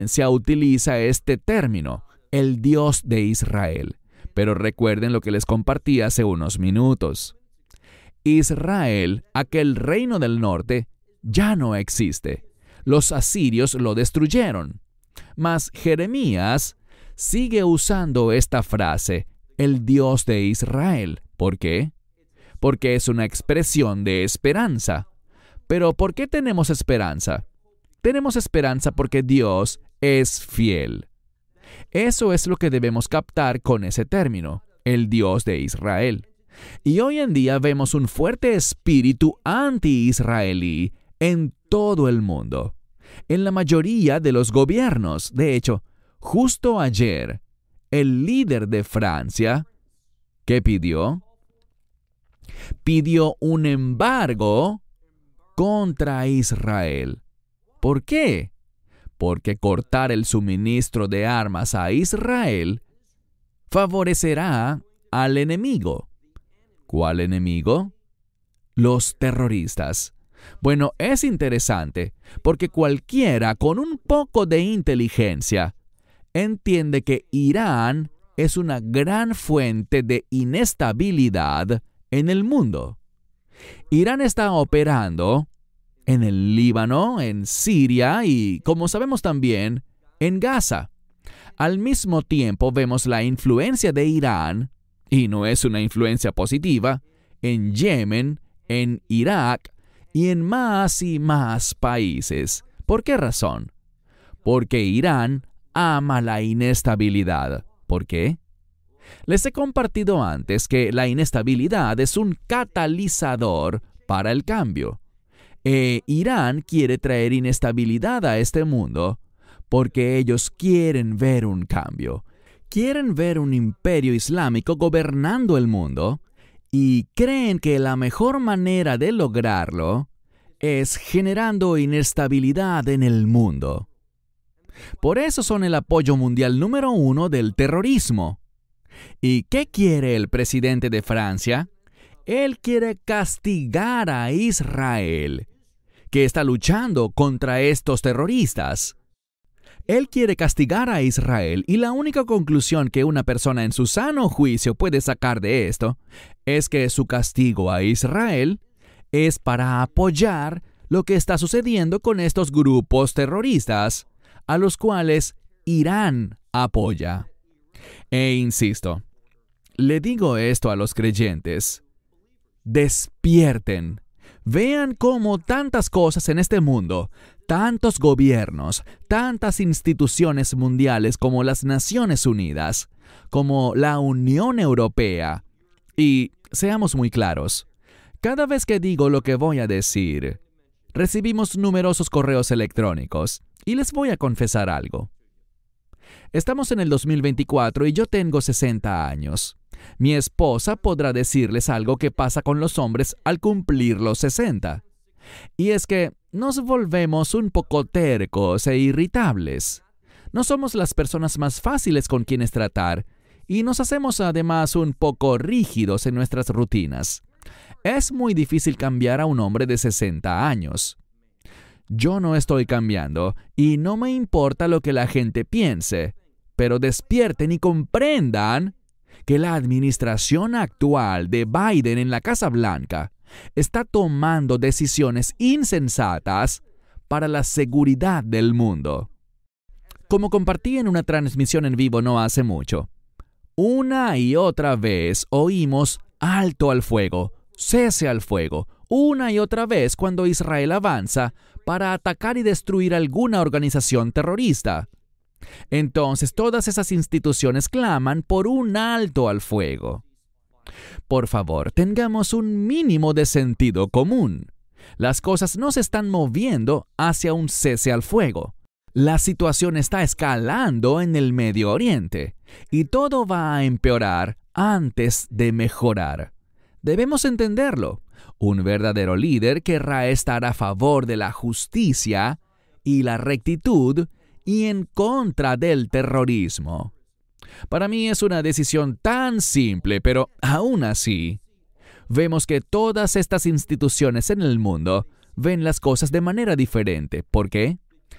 se utiliza este término, el Dios de Israel. Pero recuerden lo que les compartí hace unos minutos. Israel, aquel reino del norte, ya no existe. Los asirios lo destruyeron. Mas Jeremías sigue usando esta frase, el Dios de Israel. ¿Por qué? Porque es una expresión de esperanza. Pero ¿por qué tenemos esperanza? Tenemos esperanza porque Dios es fiel. Eso es lo que debemos captar con ese término, el Dios de Israel. Y hoy en día vemos un fuerte espíritu anti-israelí en todo el mundo, en la mayoría de los gobiernos. De hecho, justo ayer, el líder de Francia, ¿qué pidió? Pidió un embargo contra Israel. ¿Por qué? Porque cortar el suministro de armas a Israel favorecerá al enemigo. ¿Cuál enemigo? Los terroristas. Bueno, es interesante, porque cualquiera con un poco de inteligencia entiende que Irán es una gran fuente de inestabilidad en el mundo. Irán está operando en el Líbano, en Siria y, como sabemos también, en Gaza. Al mismo tiempo vemos la influencia de Irán, y no es una influencia positiva, en Yemen, en Irak y en más y más países. ¿Por qué razón? Porque Irán ama la inestabilidad. ¿Por qué? Les he compartido antes que la inestabilidad es un catalizador para el cambio. Irán quiere traer inestabilidad a este mundo porque ellos quieren ver un cambio. Quieren ver un imperio islámico gobernando el mundo y creen que la mejor manera de lograrlo es generando inestabilidad en el mundo. Por eso son el apoyo mundial número 1 del terrorismo. ¿Y qué quiere el presidente de Francia? Él quiere castigar a Israel, que está luchando contra estos terroristas. Él quiere castigar a Israel y la única conclusión que una persona en su sano juicio puede sacar de esto es que su castigo a Israel es para apoyar lo que está sucediendo con estos grupos terroristas, a los cuales Irán apoya. E insisto, le digo esto a los creyentes: despierten. Vean cómo tantas cosas en este mundo, tantos gobiernos, tantas instituciones mundiales como las Naciones Unidas, como la Unión Europea. Y seamos muy claros, cada vez que digo lo que voy a decir, recibimos numerosos correos electrónicos. Y les voy a confesar algo. Estamos en el 2024 y yo tengo 60 años. Mi esposa podrá decirles algo que pasa con los hombres al cumplir los 60. Y es que nos volvemos un poco tercos e irritables. No somos las personas más fáciles con quienes tratar y nos hacemos además un poco rígidos en nuestras rutinas. Es muy difícil cambiar a un hombre de 60 años. Yo no estoy cambiando y no me importa lo que la gente piense, pero despierten y comprendan que la administración actual de Biden en la Casa Blanca está tomando decisiones insensatas para la seguridad del mundo. Como compartí en una transmisión en vivo no hace mucho, una y otra vez oímos alto al fuego, cese al fuego, una y otra vez cuando Israel avanza para atacar y destruir alguna organización terrorista. Entonces todas esas instituciones claman por un alto al fuego. Por favor, tengamos un mínimo de sentido común. Las cosas no se están moviendo hacia un cese al fuego. La situación está escalando en el Medio Oriente y todo va a empeorar antes de mejorar. Debemos entenderlo. Un verdadero líder querrá estar a favor de la justicia y la rectitud y en contra del terrorismo. Para mí es una decisión tan simple, pero aún así, vemos que todas estas instituciones en el mundo ven las cosas de manera diferente. ¿Por qué?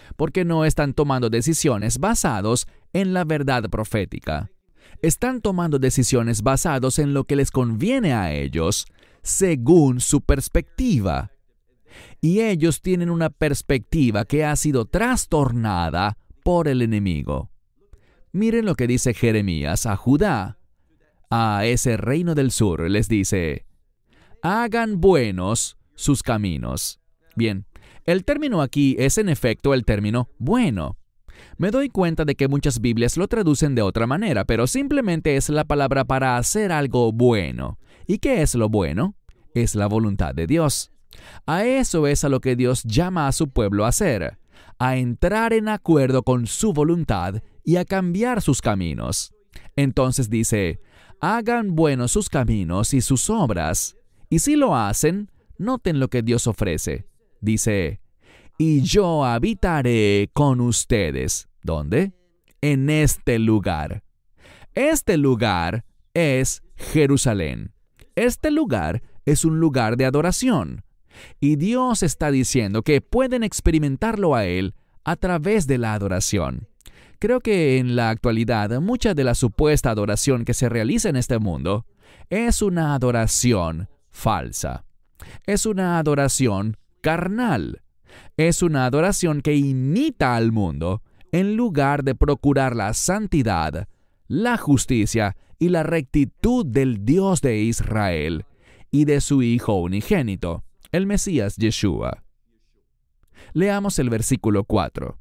porque no están tomando decisiones basadas en la verdad profética. Están tomando decisiones basadas en lo que les conviene a ellos, según su perspectiva. Y ellos tienen una perspectiva que ha sido trastornada por el enemigo. Miren lo que dice Jeremías a Judá, a ese reino del sur. Les dice: hagan buenos sus caminos. Bien, el término aquí es en efecto el término bueno. Me doy cuenta de que muchas Biblias lo traducen de otra manera, pero simplemente es la palabra para hacer algo bueno. ¿Y qué es lo bueno? Es la voluntad de Dios. A eso es a lo que Dios llama a su pueblo a hacer, a entrar en acuerdo con su voluntad y a cambiar sus caminos. Entonces dice: hagan buenos sus caminos y sus obras. Y si lo hacen, noten lo que Dios ofrece. Dice: y yo habitaré con ustedes. ¿Dónde? En este lugar. Este lugar es Jerusalén. Este lugar es un lugar de adoración. Y Dios está diciendo que pueden experimentarlo a Él a través de la adoración. Creo que en la actualidad mucha de la supuesta adoración que se realiza en este mundo es una adoración falsa. Es una adoración carnal. Es una adoración que imita al mundo en lugar de procurar la santidad, la justicia y la rectitud del Dios de Israel y de su Hijo unigénito, el Mesías Yeshua. Leamos el versículo 4.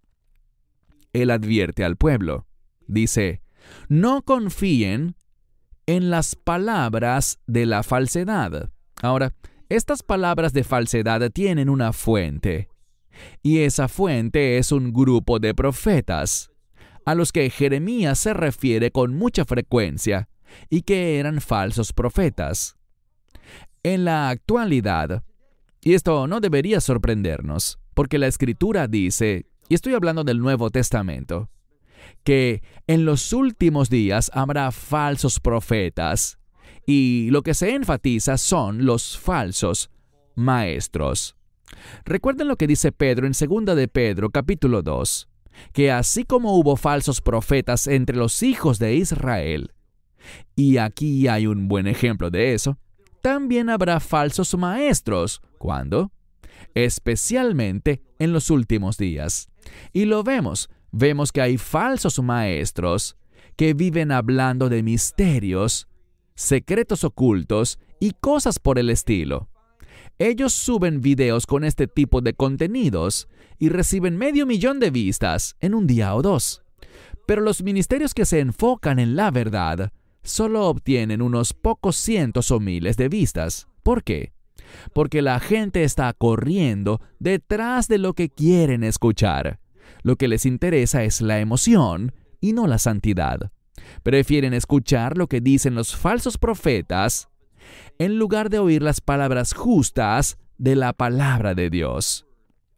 Él advierte al pueblo. Dice: no confíen en las palabras de la falsedad. Ahora, estas palabras de falsedad tienen una fuente, y esa fuente es un grupo de profetas, a los que Jeremías se refiere con mucha frecuencia, y que eran falsos profetas. En la actualidad, y esto no debería sorprendernos, porque la Escritura dice, y estoy hablando del Nuevo Testamento, que en los últimos días habrá falsos profetas, y lo que se enfatiza son los falsos maestros. Recuerden lo que dice Pedro en 2 de Pedro, capítulo 2, que así como hubo falsos profetas entre los hijos de Israel, y aquí hay un buen ejemplo de eso, también habrá falsos maestros. ¿Cuándo? Especialmente en los últimos días. Y lo vemos que hay falsos maestros que viven hablando de misterios, secretos ocultos y cosas por el estilo. Ellos suben videos con este tipo de contenidos y reciben 500,000 de vistas en un día o dos. Pero los ministerios que se enfocan en la verdad solo obtienen unos pocos cientos o miles de vistas. ¿Por qué? Porque la gente está corriendo detrás de lo que quieren escuchar. Lo que les interesa es la emoción y no la santidad. Prefieren escuchar lo que dicen los falsos profetas en lugar de oír las palabras justas de la palabra de Dios.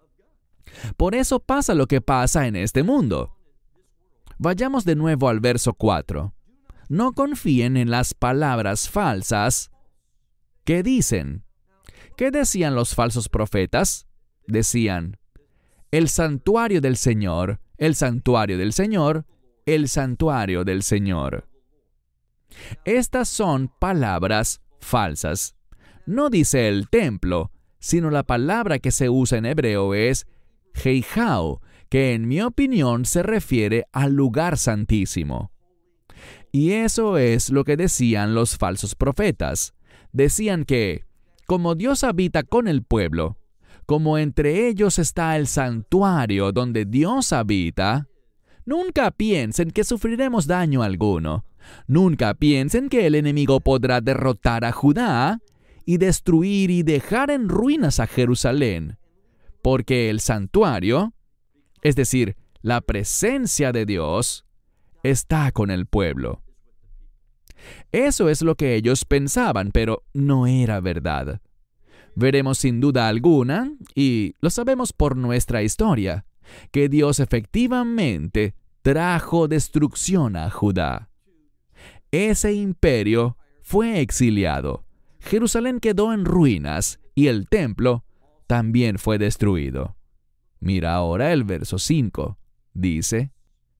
Por eso pasa lo que pasa en este mundo. Vayamos de nuevo al verso 4. No confíen en las palabras falsas que dicen. ¿Qué decían los falsos profetas? Decían: el santuario del Señor, el santuario del Señor, el santuario del Señor. Estas son palabras falsas. No dice el templo, sino la palabra que se usa en hebreo es Heijau, que en mi opinión se refiere al lugar santísimo. Y eso es lo que decían los falsos profetas. Decían que, como Dios habita con el pueblo, como entre ellos está el santuario donde Dios habita, nunca piensen que sufriremos daño alguno. Nunca piensen que el enemigo podrá derrotar a Judá y destruir y dejar en ruinas a Jerusalén, porque el santuario, es decir, la presencia de Dios, está con el pueblo. Eso es lo que ellos pensaban, pero no era verdad. Veremos sin duda alguna, y lo sabemos por nuestra historia, que Dios efectivamente trajo destrucción a Judá. Ese imperio fue exiliado. Jerusalén quedó en ruinas y el templo también fue destruido. Mira ahora el verso 5. Dice,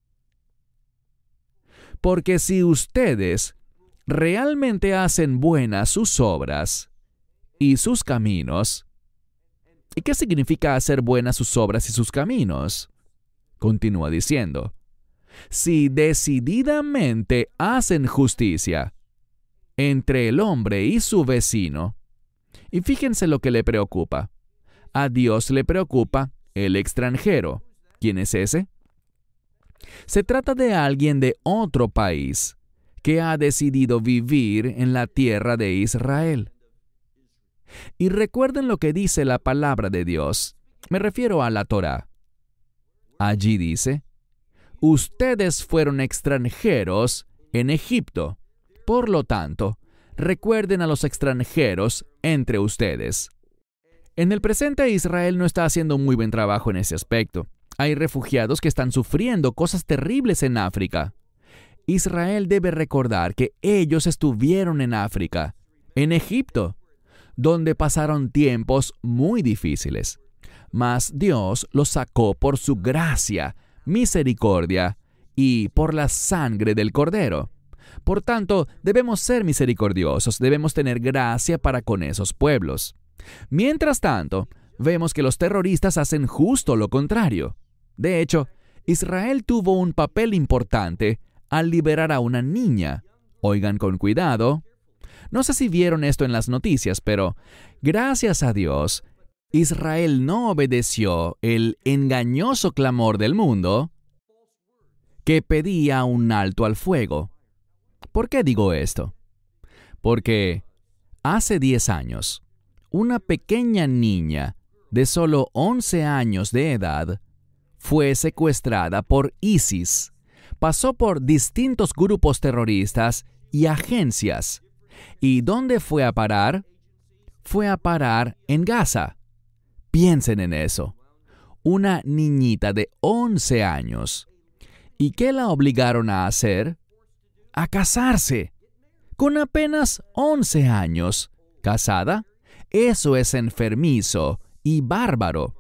porque si ustedes realmente hacen buenas sus obras y sus caminos. ¿Y qué significa hacer buenas sus obras y sus caminos? Continúa diciendo, si decididamente hacen justicia entre el hombre y su vecino, y fíjense lo que le preocupa. A Dios le preocupa el extranjero. ¿Quién es ese? Se trata de alguien de otro país que ha decidido vivir en la tierra de Israel. Y recuerden lo que dice la palabra de Dios. Me refiero a la Torá. Allí dice, ustedes fueron extranjeros en Egipto. Por lo tanto, recuerden a los extranjeros entre ustedes. En el presente, Israel no está haciendo un muy buen trabajo en ese aspecto. Hay refugiados que están sufriendo cosas terribles en África. Israel debe recordar que ellos estuvieron en África, en Egipto, donde pasaron tiempos muy difíciles. Mas Dios los sacó por su gracia, misericordia y por la sangre del Cordero. Por tanto, debemos ser misericordiosos, debemos tener gracia para con esos pueblos. Mientras tanto, vemos que los terroristas hacen justo lo contrario. De hecho, Israel tuvo un papel importante al liberar a una niña. Oigan con cuidado. No sé si vieron esto en las noticias, pero gracias a Dios, Israel no obedeció el engañoso clamor del mundo que pedía un alto al fuego. ¿Por qué digo esto? Porque hace 10 años, una pequeña niña de solo 11 años de edad fue secuestrada por ISIS. Pasó por distintos grupos terroristas y agencias. ¿Y dónde fue a parar? Fue a parar en Gaza. Piensen en eso. Una niñita de 11 años. ¿Y qué la obligaron a hacer? A casarse. Con apenas 11 años. ¿Casada? Eso es enfermizo y bárbaro.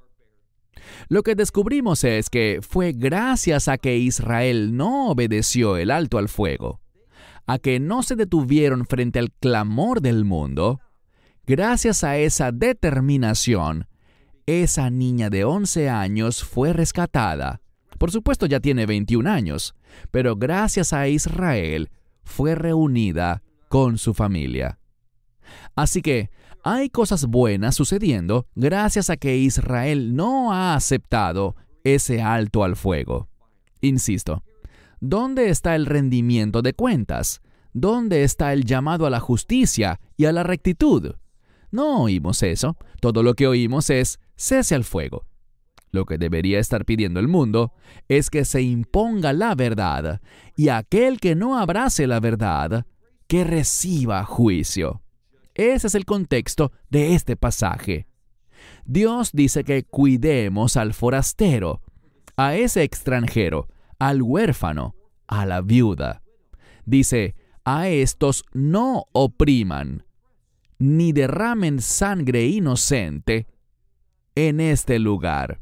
Lo que descubrimos es que fue gracias a que Israel no obedeció el alto al fuego, a que no se detuvieron frente al clamor del mundo. Gracias a esa determinación, esa niña de 11 años fue rescatada. Por supuesto ya tiene 21 años, pero gracias a Israel fue reunida con su familia. Así que hay cosas buenas sucediendo gracias a que Israel no ha aceptado ese alto al fuego. Insisto, ¿dónde está el rendimiento de cuentas? ¿Dónde está el llamado a la justicia y a la rectitud? No oímos eso. Todo lo que oímos es cese al fuego. Lo que debería estar pidiendo el mundo es que se imponga la verdad y aquel que no abrace la verdad, que reciba juicio. Ese es el contexto de este pasaje. Dios dice que cuidemos al forastero, a ese extranjero, al huérfano, a la viuda. Dice, a estos no opriman, ni derramen sangre inocente en este lugar.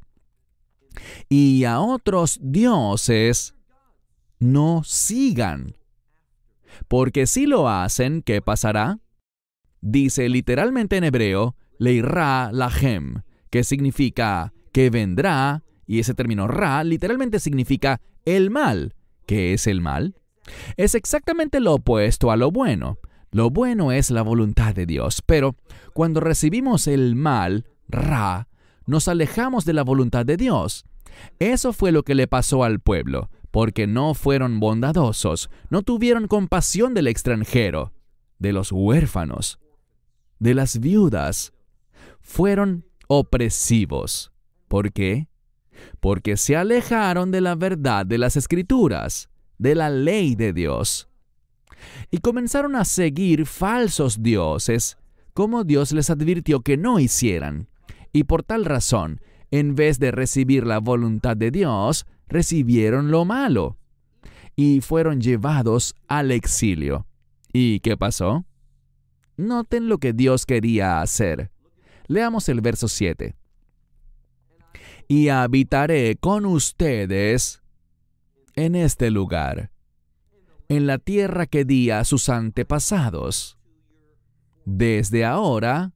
Y a otros dioses no sigan. Porque si lo hacen, ¿qué pasará? Dice literalmente en hebreo, leirá lahem, que significa que vendrá, y ese término ra literalmente significa el mal. ¿Qué es el mal? Es exactamente lo opuesto a lo bueno. Lo bueno es la voluntad de Dios, pero cuando recibimos el mal, ra, nos alejamos de la voluntad de Dios. Eso fue lo que le pasó al pueblo, porque no fueron bondadosos, no tuvieron compasión del extranjero, de los huérfanos, de las viudas. Fueron opresivos. ¿Por qué? Porque se alejaron de la verdad de las Escrituras, de la ley de Dios, y comenzaron a seguir falsos dioses, como Dios les advirtió que no hicieran. Y por tal razón, en vez de recibir la voluntad de Dios, recibieron lo malo, y fueron llevados al exilio. ¿Y qué pasó? Noten lo que Dios quería hacer. Leamos el verso 7. y habitaré con ustedes en este lugar, en la tierra que di a sus antepasados, desde ahora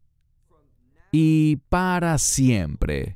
y para siempre.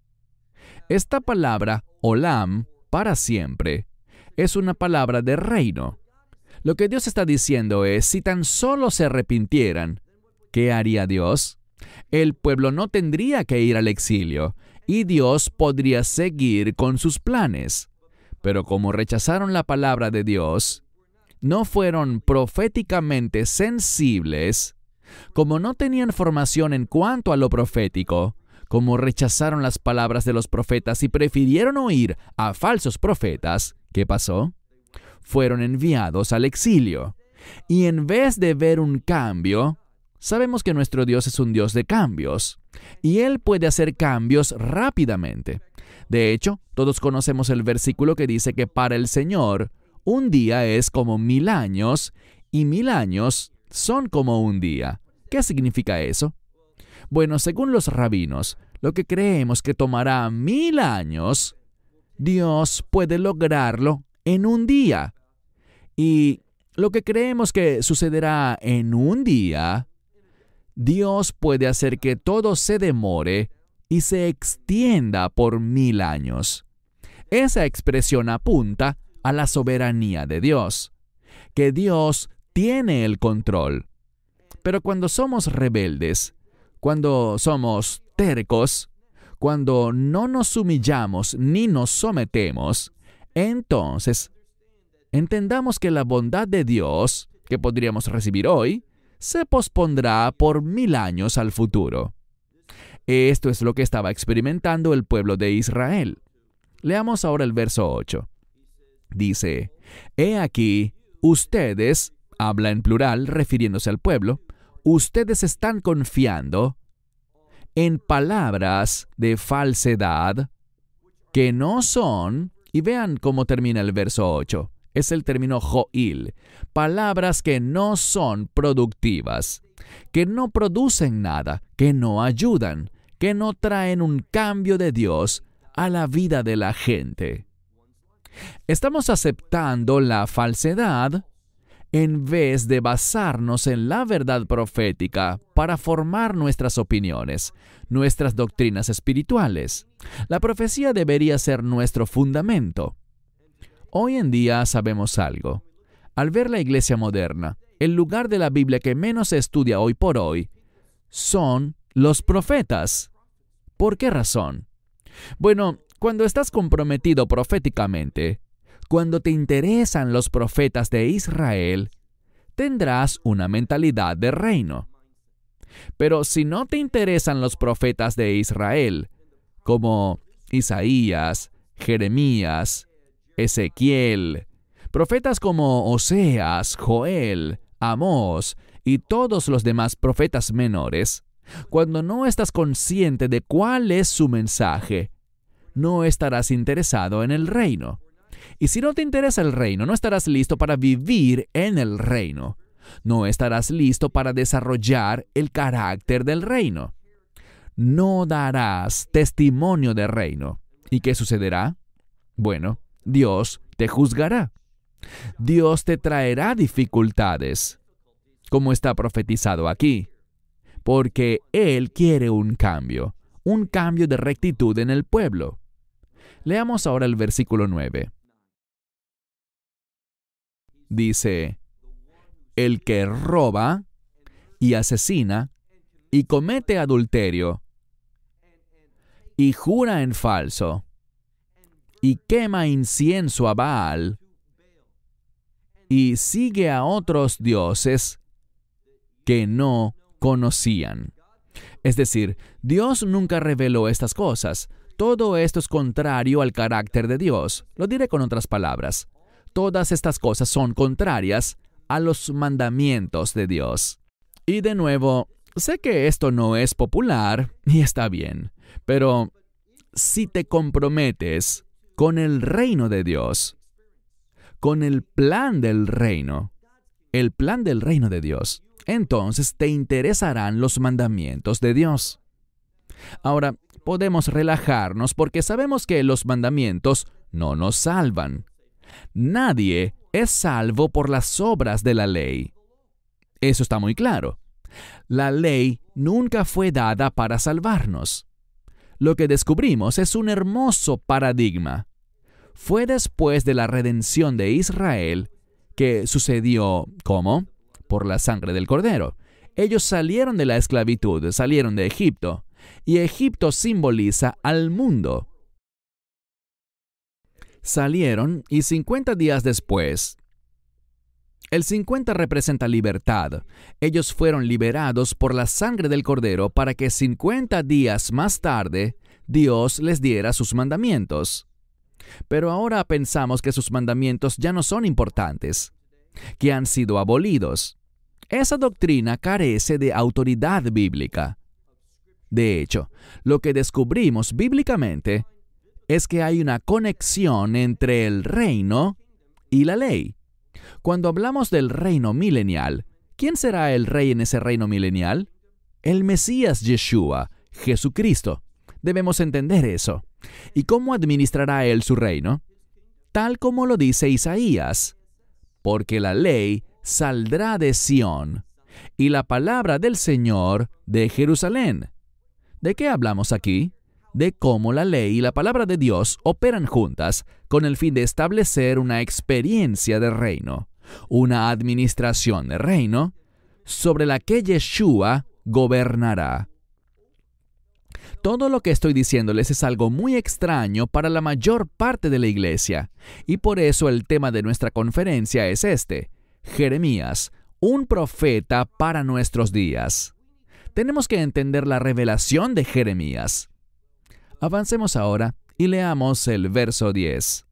Esta palabra, olam, para siempre, es una palabra de reino. Lo que Dios está diciendo es, si tan solo se arrepintieran, ¿qué haría Dios? El pueblo no tendría que ir al exilio y Dios podría seguir con sus planes. Pero como rechazaron la palabra de Dios, no fueron proféticamente sensibles, como no tenían formación en cuanto a lo profético, como rechazaron las palabras de los profetas y prefirieron oír a falsos profetas, ¿qué pasó? Fueron enviados al exilio. Y en vez de ver un cambio, sabemos que nuestro Dios es un Dios de cambios, y Él puede hacer cambios rápidamente. De hecho, todos conocemos el versículo que dice que para el Señor, un día es como 1000 años, y 1000 años son como un día. ¿Qué significa eso? Bueno, según los rabinos, lo que creemos que tomará 1000 años, Dios puede lograrlo en un día. Y lo que creemos que sucederá en un día, Dios puede hacer que todo se demore y se extienda por 1000 años. Esa expresión apunta a la soberanía de Dios, que Dios tiene el control. Pero cuando somos rebeldes, cuando somos tercos, cuando no nos humillamos ni nos sometemos, entonces entendamos que la bondad de Dios que podríamos recibir hoy se pospondrá por 1000 años al futuro. Esto es lo que estaba experimentando el pueblo de Israel. Leamos ahora el verso 8. Dice, «He aquí, ustedes», habla en plural refiriéndose al pueblo, «ustedes están confiando en palabras de falsedad que no son», y vean cómo termina el verso 8. Es el término joil, palabras que no son productivas, que no producen nada, que no ayudan, que no traen un cambio de Dios a la vida de la gente. Estamos aceptando la falsedad en vez de basarnos en la verdad profética para formar nuestras opiniones, nuestras doctrinas espirituales. La profecía debería ser nuestro fundamento. Hoy en día sabemos algo. Al ver la iglesia moderna, el lugar de la Biblia que menos se estudia hoy por hoy son los profetas. ¿Por qué razón? Bueno, cuando estás comprometido proféticamente, cuando te interesan los profetas de Israel, tendrás una mentalidad de reino. Pero si no te interesan los profetas de Israel, como Isaías, Jeremías, Ezequiel, profetas como Oseas, Joel, Amós y todos los demás profetas menores, cuando no estás consciente de cuál es su mensaje, no estarás interesado en el reino. Y si no te interesa el reino, no estarás listo para vivir en el reino. No estarás listo para desarrollar el carácter del reino. No darás testimonio del reino. ¿Y qué sucederá? Bueno, Dios te juzgará. Dios te traerá dificultades, como está profetizado aquí, porque Él quiere un cambio de rectitud en el pueblo. Leamos ahora el versículo 9. Dice, «El que roba y asesina y comete adulterio y jura en falso y quema incienso a Baal y sigue a otros dioses que no conocían». Es decir, Dios nunca reveló estas cosas. Todo esto es contrario al carácter de Dios. Lo diré con otras palabras. Todas estas cosas son contrarias a los mandamientos de Dios. Y de nuevo, sé que esto no es popular y está bien, pero si te comprometes con el reino de Dios, con el plan del reino de Dios, entonces te interesarán los mandamientos de Dios. Ahora, podemos relajarnos porque sabemos que los mandamientos no nos salvan. Nadie es salvo por las obras de la ley. Eso está muy claro. La ley nunca fue dada para salvarnos. Lo que descubrimos es un hermoso paradigma. Fue después de la redención de Israel que sucedió, ¿cómo? Por la sangre del Cordero. Ellos salieron de la esclavitud, salieron de Egipto, y Egipto simboliza al mundo. Salieron y 50 días después, el 50 representa libertad. Ellos fueron liberados por la sangre del Cordero para que 50 días más tarde Dios les diera sus mandamientos. Pero ahora pensamos que sus mandamientos ya no son importantes, que han sido abolidos. Esa doctrina carece de autoridad bíblica. De hecho, lo que descubrimos bíblicamente es que hay una conexión entre el reino y la ley. Cuando hablamos del reino milenial, ¿quién será el rey en ese reino milenial? El Mesías Yeshua, Jesucristo. Debemos entender eso. ¿Y cómo administrará él su reino? Tal como lo dice Isaías. Porque la ley saldrá de Sión, y la palabra del Señor de Jerusalén. ¿De qué hablamos aquí? De cómo la ley y la palabra de Dios operan juntas con el fin de establecer una experiencia de reino, una administración de reino, sobre la que Yeshua gobernará. Todo lo que estoy diciéndoles es algo muy extraño para la mayor parte de la iglesia, y por eso el tema de nuestra conferencia es este: Jeremías, un profeta para nuestros días. Tenemos que entender la revelación de Jeremías. Avancemos ahora y leamos el verso 10.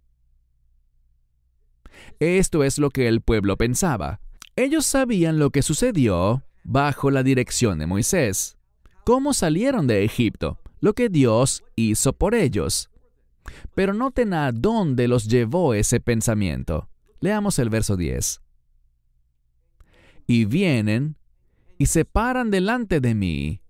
Esto es lo que el pueblo pensaba. Ellos sabían lo que sucedió bajo la dirección de Moisés, cómo salieron de Egipto, lo que Dios hizo por ellos. Pero noten a dónde los llevó ese pensamiento. Leamos el verso 10. Y vienen y se paran delante de mí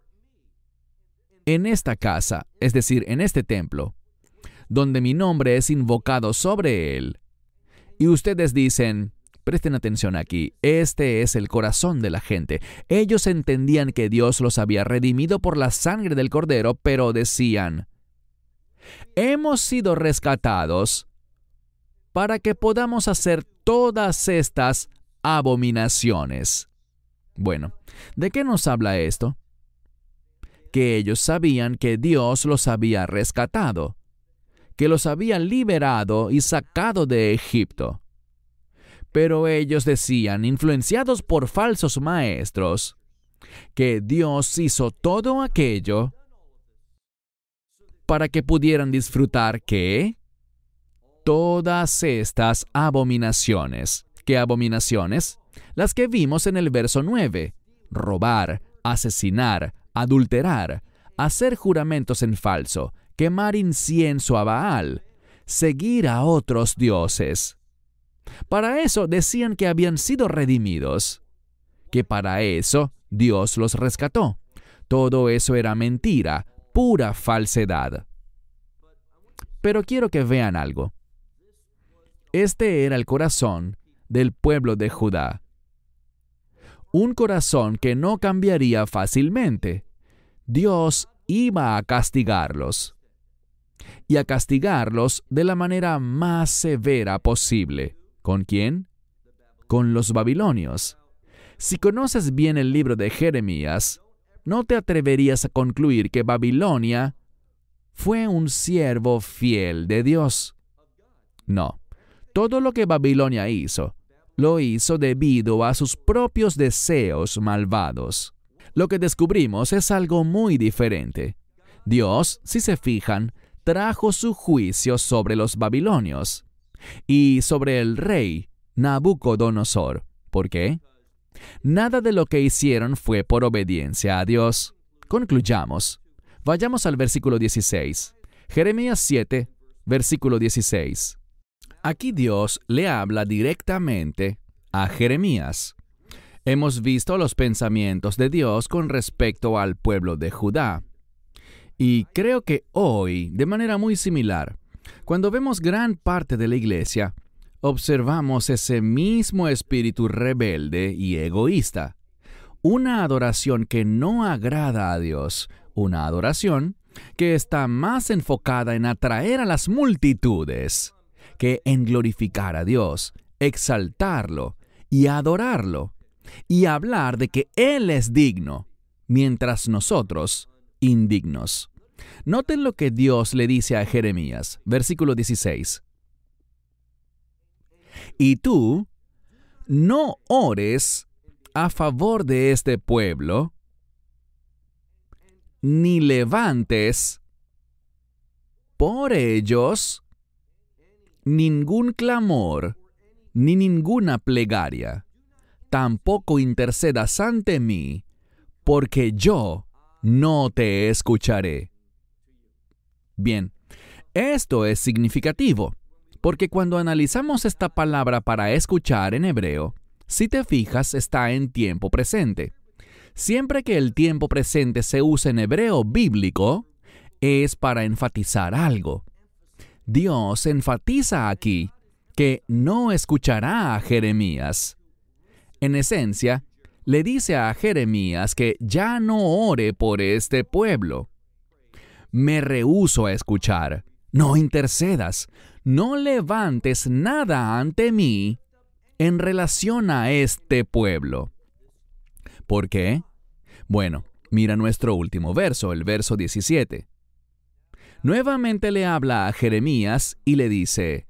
en esta casa, es decir, en este templo, donde mi nombre es invocado sobre él. Y ustedes dicen, presten atención aquí, este es el corazón de la gente. Ellos entendían que Dios los había redimido por la sangre del Cordero, pero decían, hemos sido rescatados para que podamos hacer todas estas abominaciones. Bueno, ¿de qué nos habla esto? Que ellos sabían que Dios los había rescatado, que los había liberado y sacado de Egipto. Pero ellos decían, influenciados por falsos maestros, que Dios hizo todo aquello para que pudieran disfrutar, ¿qué? Todas estas abominaciones. ¿Qué abominaciones? Las que vimos en el verso 9. Robar, asesinar, adulterar, hacer juramentos en falso, quemar incienso a Baal, seguir a otros dioses. Para eso decían que habían sido redimidos, que para eso Dios los rescató. Todo eso era mentira, pura falsedad. Pero quiero que vean algo. Este era el corazón del pueblo de Judá. Un corazón que no cambiaría fácilmente. Dios iba a castigarlos. Y a castigarlos de la manera más severa posible. ¿Con quién? Con los babilonios. Si conoces bien el libro de Jeremías, no te atreverías a concluir que Babilonia fue un siervo fiel de Dios. No. Todo lo que Babilonia hizo, lo hizo debido a sus propios deseos malvados. Lo que descubrimos es algo muy diferente. Dios, si se fijan, trajo su juicio sobre los babilonios y sobre el rey Nabucodonosor. ¿Por qué? Nada de lo que hicieron fue por obediencia a Dios. Concluyamos. Vayamos al versículo 16. Jeremías 7, versículo 16. Aquí Dios le habla directamente a Jeremías. Hemos visto los pensamientos de Dios con respecto al pueblo de Judá. Y creo que hoy, de manera muy similar, cuando vemos gran parte de la iglesia, observamos ese mismo espíritu rebelde y egoísta. Una adoración que no agrada a Dios, una adoración que está más enfocada en atraer a las multitudes que en glorificar a Dios, exaltarlo y adorarlo, y hablar de que Él es digno, mientras nosotros, indignos. Noten lo que Dios le dice a Jeremías, versículo 16. Y tú no ores a favor de este pueblo, ni levantes por ellos ningún clamor, ni ninguna plegaria. Tampoco intercedas ante mí, porque yo no te escucharé. Bien, esto es significativo, porque cuando analizamos esta palabra para escuchar en hebreo, si te fijas, está en tiempo presente. Siempre que el tiempo presente se usa en hebreo bíblico, es para enfatizar algo. Dios enfatiza aquí que no escuchará a Jeremías. En esencia, le dice a Jeremías que ya no ore por este pueblo. Me rehúso a escuchar. No intercedas. No levantes nada ante mí en relación a este pueblo. ¿Por qué? Bueno, mira nuestro último verso, el verso 17. Nuevamente le habla a Jeremías y le dice,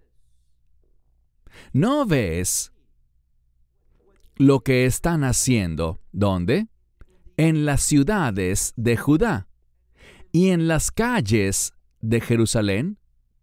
¿no ves lo que están haciendo? ¿Dónde? En las ciudades de Judá y en las calles de Jerusalén.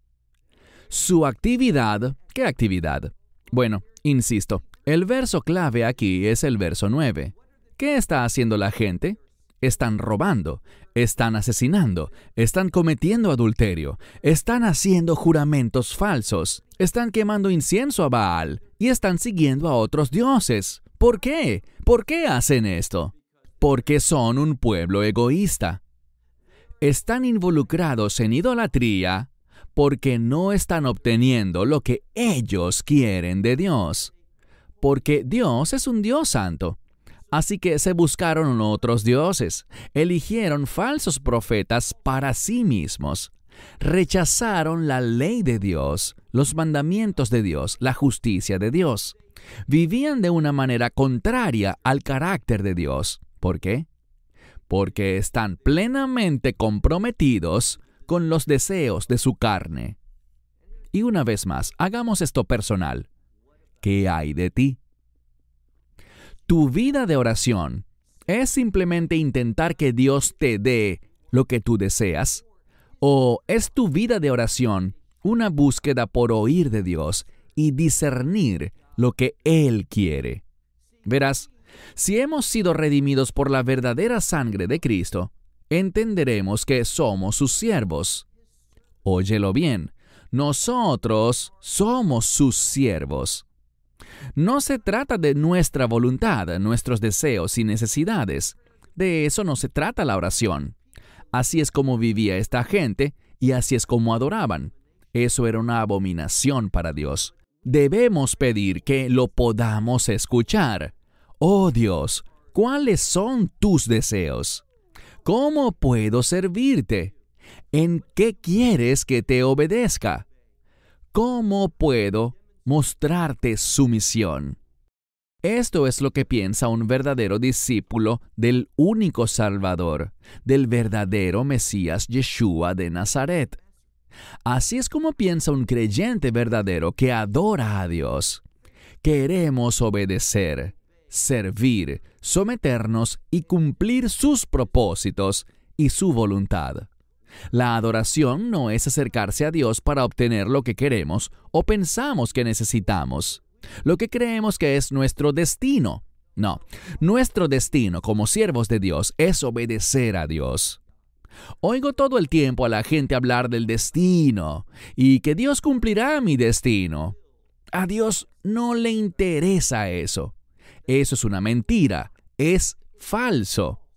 Su actividad, ¿qué actividad? Bueno, insisto, el verso clave aquí es el verso 9. ¿Qué está haciendo la gente? Están robando, están asesinando, están cometiendo adulterio, están haciendo juramentos falsos, están quemando incienso a Baal y están siguiendo a otros dioses. ¿Por qué? ¿Por qué hacen esto? Porque son un pueblo egoísta. Están involucrados en idolatría porque no están obteniendo lo que ellos quieren de Dios. Porque Dios es un Dios santo. Así que se buscaron otros dioses, eligieron falsos profetas para sí mismos, rechazaron la ley de Dios, los mandamientos de Dios, la justicia de Dios. Vivían de una manera contraria al carácter de Dios. ¿Por qué? Porque están plenamente comprometidos con los deseos de su carne. Y una vez más, hagamos esto personal. ¿Qué hay de ti? ¿Tu vida de oración es simplemente intentar que Dios te dé lo que tú deseas? ¿O es tu vida de oración una búsqueda por oír de Dios y discernir lo que Él quiere? Verás, si hemos sido redimidos por la verdadera sangre de Cristo, entenderemos que somos sus siervos. Óyelo bien, nosotros somos sus siervos. No se trata de nuestra voluntad, nuestros deseos y necesidades. De eso no se trata la oración. Así es como vivía esta gente y así es como adoraban. Eso era una abominación para Dios. Debemos pedir que lo podamos escuchar. Oh Dios, ¿cuáles son tus deseos? ¿Cómo puedo servirte? ¿En qué quieres que te obedezca? ¿Cómo puedo mostrarte sumisión? Esto es lo que piensa un verdadero discípulo del único Salvador, del verdadero Mesías Yeshua de Nazaret. Así es como piensa un creyente verdadero que adora a Dios. Queremos obedecer, servir, someternos y cumplir sus propósitos y su voluntad. La adoración no es acercarse a Dios para obtener lo que queremos o pensamos que necesitamos, lo que creemos que es nuestro destino. No, nuestro destino como siervos de Dios es obedecer a Dios. Oigo todo el tiempo a la gente hablar del destino y que Dios cumplirá mi destino. A Dios no le interesa eso. Eso es una mentira, es falso.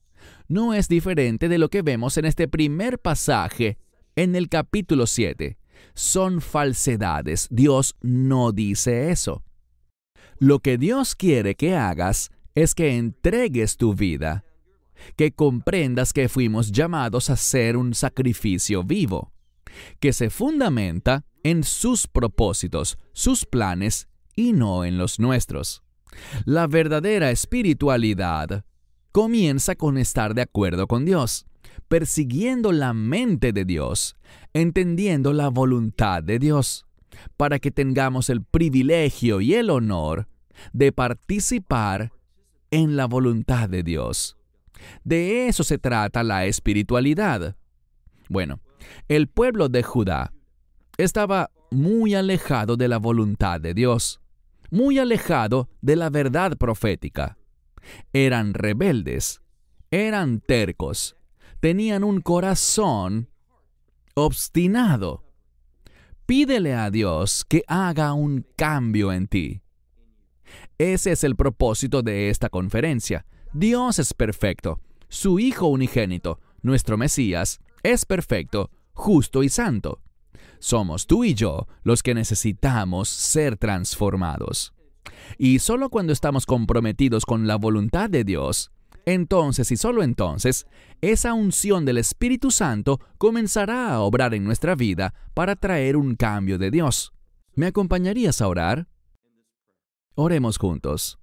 no es diferente de lo que vemos en este primer pasaje en el capítulo 7. Son falsedades. Dios no dice eso. Lo que Dios quiere que hagas es que entregues tu vida, que comprendas que fuimos llamados a ser un sacrificio vivo, que se fundamenta en sus propósitos, sus planes y no en los nuestros. La verdadera espiritualidad comienza con estar de acuerdo con Dios, persiguiendo la mente de Dios, entendiendo la voluntad de Dios, para que tengamos el privilegio y el honor de participar en la voluntad de Dios. De eso se trata la espiritualidad. Bueno, el pueblo de Judá estaba muy alejado de la voluntad de Dios, muy alejado de la verdad profética. Eran rebeldes, eran tercos, tenían un corazón obstinado. Pídele a Dios que haga un cambio en ti. Ese es el propósito de esta conferencia. Dios es perfecto. Su Hijo unigénito, nuestro Mesías, es perfecto, justo y santo. Somos tú y yo los que necesitamos ser transformados. Y solo cuando estamos comprometidos con la voluntad de Dios, entonces y solo entonces, esa unción del Espíritu Santo comenzará a obrar en nuestra vida para traer un cambio de Dios. ¿Me acompañarías a orar? Oremos juntos.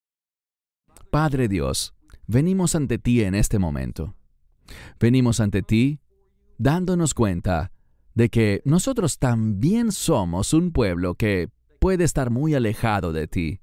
Padre Dios, venimos ante ti en este momento. Venimos ante ti dándonos cuenta de que nosotros también somos un pueblo que puede estar muy alejado de ti.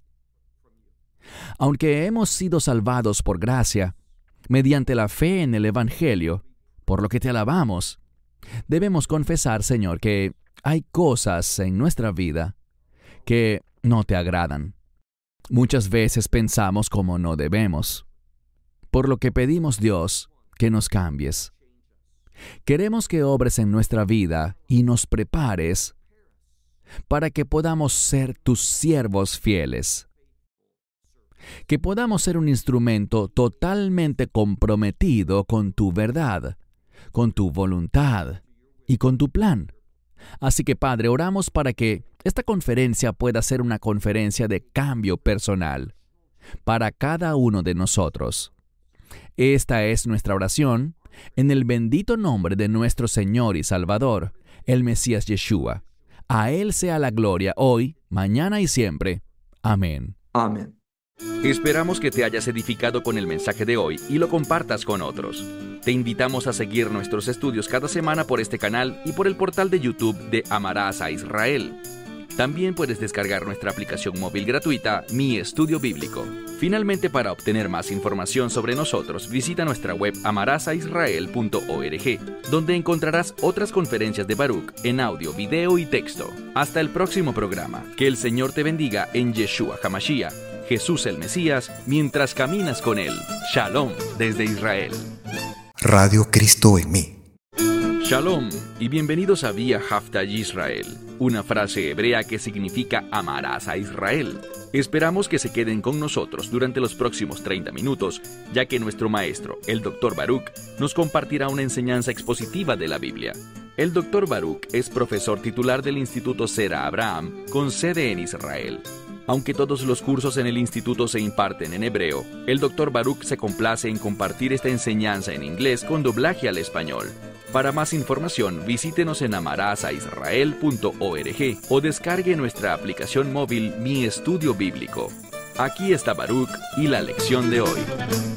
Aunque hemos sido salvados por gracia, mediante la fe en el Evangelio, por lo que te alabamos, debemos confesar, Señor, que hay cosas en nuestra vida que no te agradan. Muchas veces pensamos como no debemos, por lo que pedimos, Dios, que nos cambies. Queremos que obres en nuestra vida y nos prepares para que podamos ser tus siervos fieles. Que podamos ser un instrumento totalmente comprometido con tu verdad, con tu voluntad y con tu plan. Así que, Padre, oramos para que esta conferencia pueda ser una conferencia de cambio personal para cada uno de nosotros. Esta es nuestra oración en el bendito nombre de nuestro Señor y Salvador, el Mesías Yeshua. A Él sea la gloria hoy, mañana y siempre. Amén. Amén. Esperamos que te hayas edificado con el mensaje de hoy y lo compartas con otros. Te invitamos a seguir nuestros estudios cada semana por este canal y por el portal de YouTube de Amarás a Israel. También puedes descargar nuestra aplicación móvil gratuita, Mi Estudio Bíblico. Finalmente, para obtener más información sobre nosotros, visita nuestra web amarasaisrael.org, donde encontrarás otras conferencias de Baruch en audio, video y texto. Hasta el próximo programa. Que el Señor te bendiga en Yeshua HaMashiach, Jesús el Mesías, mientras caminas con Él. Shalom desde Israel. Radio Cristo en mí. Shalom y bienvenidos a Vía Hafta Yisrael, una frase hebrea que significa amarás a Israel. Esperamos que se queden con nosotros durante los próximos 30 minutos, ya que nuestro maestro, el Dr. Baruch, nos compartirá una enseñanza expositiva de la Biblia. El Dr. Baruch es profesor titular del Instituto Sera Abraham, con sede en Israel. Aunque todos los cursos en el instituto se imparten en hebreo, el Dr. Baruch se complace en compartir esta enseñanza en inglés con doblaje al español. Para más información, visítenos en amarasaisrael.org o descargue nuestra aplicación móvil Mi Estudio Bíblico. Aquí está Baruch y la lección de hoy.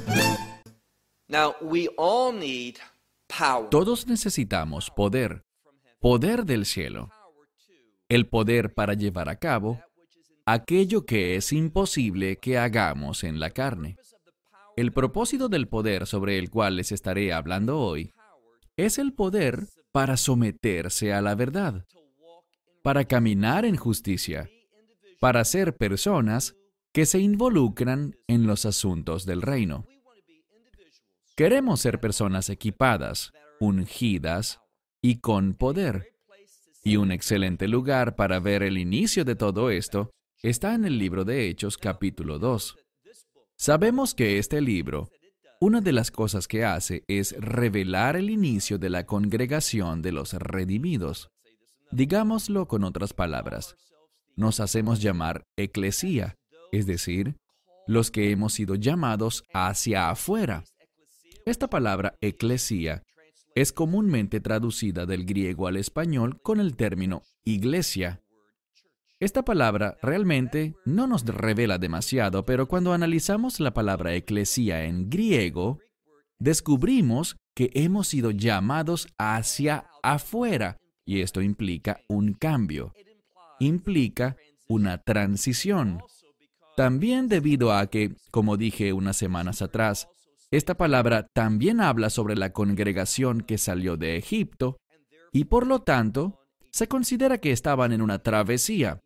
Todos necesitamos poder, poder del cielo, el poder para llevar a cabo aquello que es imposible que hagamos en la carne. El propósito del poder sobre el cual les estaré hablando hoy es el poder para someterse a la verdad, para caminar en justicia, para ser personas que se involucran en los asuntos del reino. Queremos ser personas equipadas, ungidas y con poder. Y un excelente lugar para ver el inicio de todo esto está en el libro de Hechos capítulo 2. Sabemos que este libro una de las cosas que hace es revelar el inicio de la congregación de los redimidos. Digámoslo con otras palabras, nos hacemos llamar eclesía, es decir, los que hemos sido llamados hacia afuera. Esta palabra eclesía es comúnmente traducida del griego al español con el término iglesia. Esta palabra realmente no nos revela demasiado, pero cuando analizamos la palabra eclesía en griego, descubrimos que hemos sido llamados hacia afuera, y esto implica un cambio, implica una transición. También debido a que, como dije unas semanas atrás, esta palabra también habla sobre la congregación que salió de Egipto, y por lo tanto, se considera que estaban en una travesía.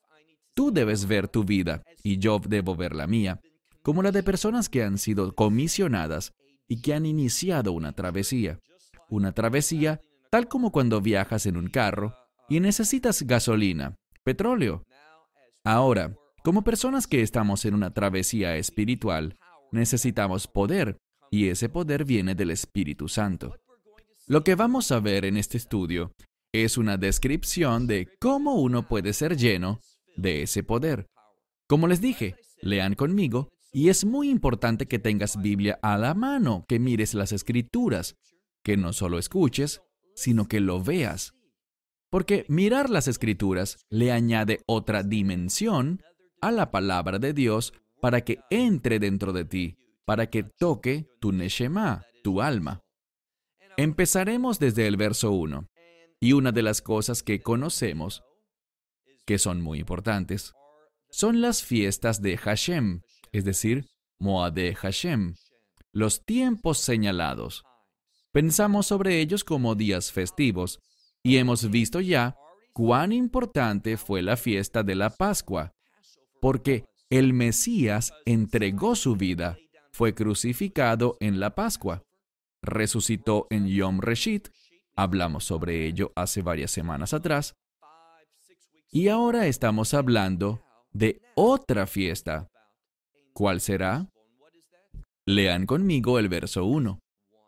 Tú debes ver tu vida, y yo debo ver la mía, como la de personas que han sido comisionadas y que han iniciado una travesía. Una travesía tal como cuando viajas en un carro y necesitas gasolina, petróleo. Ahora, como personas que estamos en una travesía espiritual, necesitamos poder, y ese poder viene del Espíritu Santo. Lo que vamos a ver en este estudio es una descripción de cómo uno puede ser lleno de ese poder. Como les dije, lean conmigo, y es muy importante que tengas Biblia a la mano, que mires las Escrituras, que no solo escuches, sino que lo veas. Porque mirar las Escrituras le añade otra dimensión a la palabra de Dios para que entre dentro de ti, para que toque tu neshama, tu alma. Empezaremos desde el verso 1, y una de las cosas que conocemos, que son muy importantes, son las fiestas de Hashem, es decir, Moadé Hashem, los tiempos señalados. Pensamos sobre ellos como días festivos, y hemos visto ya cuán importante fue la fiesta de la Pascua, porque el Mesías entregó su vida, fue crucificado en la Pascua, resucitó en Yom Reshit, hablamos sobre ello hace varias semanas atrás, y ahora estamos hablando de otra fiesta. ¿Cuál será? Lean conmigo el verso 1.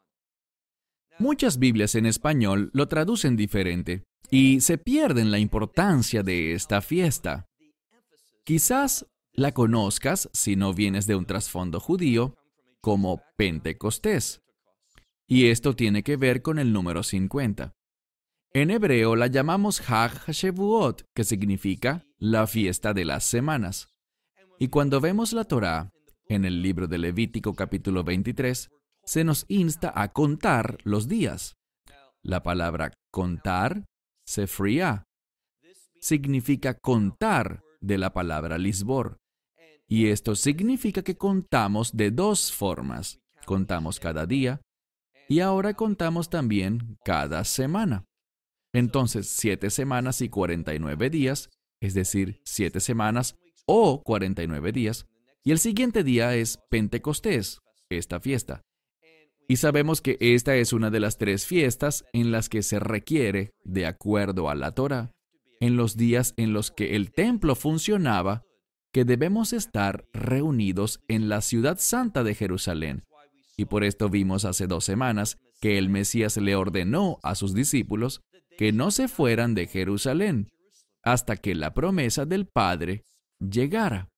Muchas Biblias en español lo traducen diferente y se pierden la importancia de esta fiesta. Quizás la conozcas si no vienes de un trasfondo judío como Pentecostés. Y esto tiene que ver con el número 50. En hebreo la llamamos Hag HaShevuot, que significa la fiesta de las semanas. Y cuando vemos la Torá, en el libro de Levítico capítulo 23, se nos insta a contar los días. La palabra contar, sefriá, significa contar de la palabra lisbor. Y esto significa que contamos de dos formas. Contamos cada día y ahora contamos también cada semana. Entonces, 7 semanas y 49 días, es decir, 7 semanas o 49 días, y el siguiente día es Pentecostés, esta fiesta. Y sabemos que esta es una de las 3 fiestas en las que se requiere, de acuerdo a la Torá, en los días en los que el templo funcionaba, que debemos estar reunidos en la ciudad santa de Jerusalén. Y por esto vimos hace 2 semanas que el Mesías le ordenó a sus discípulos que no se fueran de Jerusalén hasta que la promesa del Padre llegara.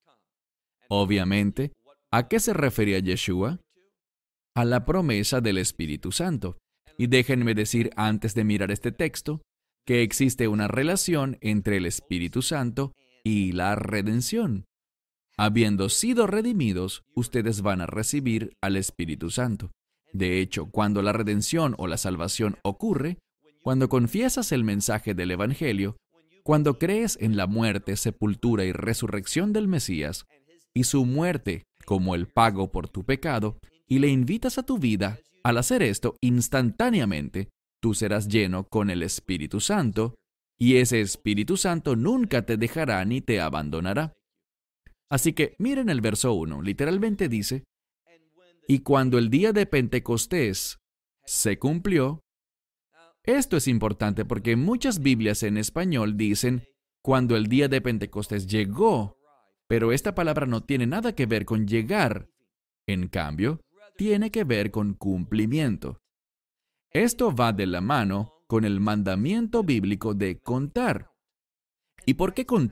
Obviamente, ¿a qué se refería Yeshua? A la promesa del Espíritu Santo. Y déjenme decir antes de mirar este texto que existe una relación entre el Espíritu Santo y la redención. Habiendo sido redimidos, ustedes van a recibir al Espíritu Santo. De hecho, cuando la redención o la salvación ocurre, cuando confiesas el mensaje del Evangelio, cuando crees en la muerte, sepultura y resurrección del Mesías, y su muerte como el pago por tu pecado, y le invitas a tu vida, al hacer esto instantáneamente, tú serás lleno con el Espíritu Santo, y ese Espíritu Santo nunca te dejará ni te abandonará. Así que miren el verso 1, literalmente dice, y cuando el día de Pentecostés se cumplió. Esto es importante porque muchas Biblias en español dicen cuando el día de Pentecostés llegó, pero esta palabra no tiene nada que ver con llegar. En cambio, tiene que ver con cumplimiento. Esto va de la mano con el mandamiento bíblico de contar. ¿Y por qué contar?